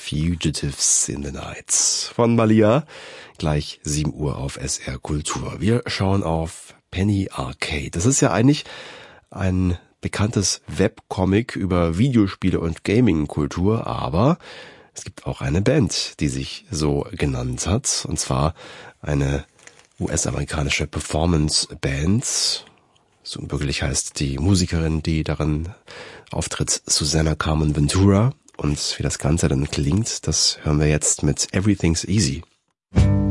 Fugitives in the Night von Malia. Gleich 7 Uhr auf SR Kultur. Wir schauen auf Penny Arcade. Das ist ja eigentlich ein bekanntes Webcomic über Videospiele und Gaming-Kultur, aber es gibt auch eine Band, die sich so genannt hat, und zwar eine US-amerikanische Performance-Band. So bürgerlich heißt die Musikerin, die darin auftritt, Susana Carmen Ventura. Und wie das Ganze dann klingt, das hören wir jetzt mit Everything's Easy.